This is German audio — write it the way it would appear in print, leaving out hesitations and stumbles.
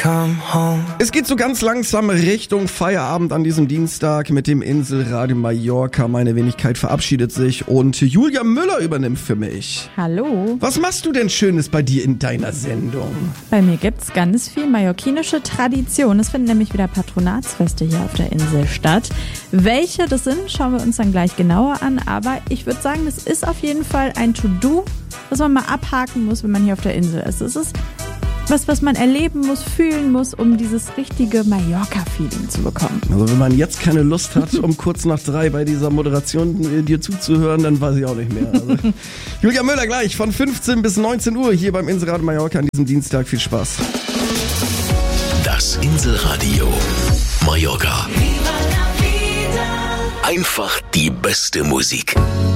Es geht so ganz langsam Richtung Feierabend an diesem Dienstag mit dem Inselradio Mallorca. Meine Wenigkeit verabschiedet sich und Julia Müller übernimmt für mich. Hallo. Was machst du denn Schönes bei dir in deiner Sendung? Bei mir gibt's ganz viel mallorquinische Tradition. Es finden nämlich wieder Patronatsfeste hier auf der Insel statt. Welche das sind, schauen wir uns dann gleich genauer an. Aber ich würde sagen, es ist auf jeden Fall ein To-Do, das man mal abhaken muss, wenn man hier auf der Insel ist. Es ist was man erleben muss, fühlen muss, um dieses richtige Mallorca-Feeling zu bekommen. Also wenn man jetzt keine Lust hat, um kurz nach 3 bei dieser Moderation dir zuzuhören, dann weiß ich auch nicht mehr. Also, Julia Müller gleich von 15 bis 19 Uhr hier beim Inselradio Mallorca an diesem Dienstag. Viel Spaß. Das Inselradio Mallorca. Einfach die beste Musik.